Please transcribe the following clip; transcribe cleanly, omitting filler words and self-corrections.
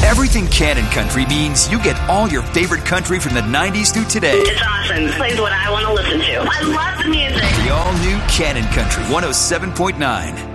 Everything Cannon Country means you get all your favorite country from the 90s through today. It's awesome. It plays what I want to listen to. I love the music. The all-new Cannon Country 107.9.